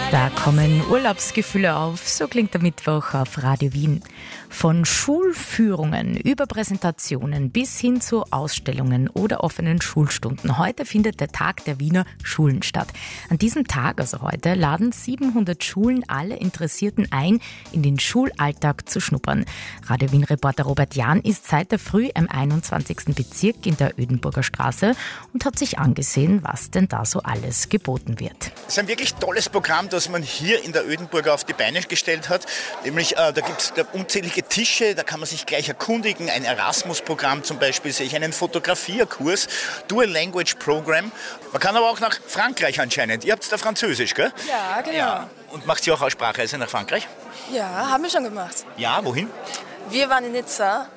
Da kommen Urlaubsgefühle auf, so klingt der Mittwoch auf Radio Wien. Von Schulführungen über Präsentationen bis hin zu Ausstellungen oder offenen Schulstunden. Heute findet der Tag der Wiener Schulen statt. An diesem Tag, also heute, laden 700 Schulen alle Interessierten ein, in den Schulalltag zu schnuppern. Radio Wien-Reporter Robert Jahn ist seit der Früh im 21. Bezirk in der Ödenburger Straße und hat sich angesehen, was denn da so alles geboten wird. Es ist ein wirklich tolles Programm, das man hier in der Ödenburger auf die Beine gestellt hat. Nämlich, da gibt es unzählige Tische, da kann man sich gleich erkundigen. Ein Erasmus-Programm zum Beispiel, sehe ich einen Fotografierkurs, Dual Language Program. Man kann aber auch nach Frankreich anscheinend. Ihr habt da Französisch, gell? Ja, genau. Ja. Und macht ihr auch eine Sprachreise nach Frankreich? Ja, haben wir schon gemacht. Ja, wohin? Wir waren in Nizza.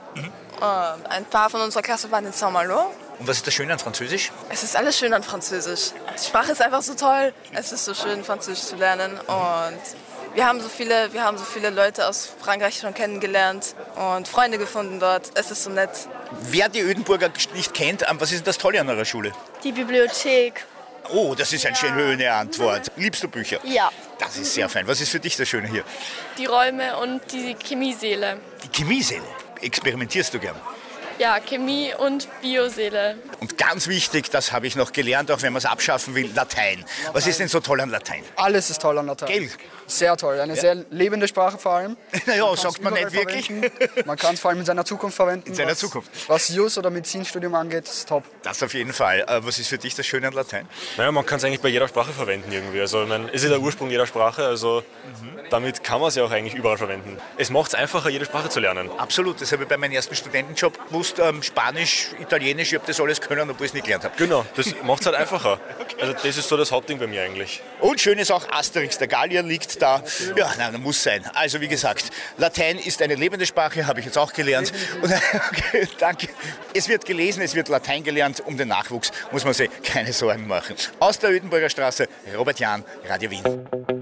Ein paar von unserer Klasse waren in Saint-Malo. Und was ist das Schöne an Französisch? Es ist alles schön an Französisch. Die Sprache ist einfach so toll. Es ist so schön, Französisch zu lernen. Und wir haben so viele Leute aus Frankreich schon kennengelernt und Freunde gefunden dort. Es ist so nett. Wer die Ödenburger nicht kennt, was ist denn das Tolle an eurer Schule? Die Bibliothek. Oh, das ist eine schöne Antwort. Liebst du Bücher? Ja. Das ist sehr fein. Was ist für dich das Schöne hier? Die Räume und die Chemiesäle. Die Chemiesäle. Experimentierst du gern? Ja, Chemie- und Biosäle. Und ganz wichtig, das habe ich noch gelernt, auch wenn man es abschaffen will, Latein. Was ist denn so toll an Latein? Alles ist toll an Latein. Gell? Sehr toll. Eine sehr lebende Sprache vor allem. Naja, sagt man nicht wirklich. Verwenden. Man kann es vor allem in seiner Zukunft verwenden. In seiner Zukunft. Was Jus- oder Medizinstudium angeht, ist top. Das auf jeden Fall. Was ist für dich das Schöne an Latein? Naja, man kann es eigentlich bei jeder Sprache verwenden irgendwie. Also, ich meine, es ist der Ursprung jeder Sprache, also damit kann man es ja auch eigentlich überall verwenden. Es macht es einfacher, jede Sprache zu lernen. Absolut, das habe ich bei meinem ersten Studentenjob gewusst. Spanisch, Italienisch, ich habe das alles können, obwohl ich es nicht gelernt habe. Genau, das macht es halt einfacher. Also das ist so das Hauptding bei mir eigentlich. Und schön ist auch Asterix, der Gallier liegt da. Ja, nein, muss sein. Also wie gesagt, Latein ist eine lebende Sprache, habe ich jetzt auch gelernt. Und, okay, danke. Es wird gelesen, es wird Latein gelernt. Um den Nachwuchs muss man sich keine Sorgen machen. Aus der Ödenburger Straße, Robert Jahn, Radio Wien.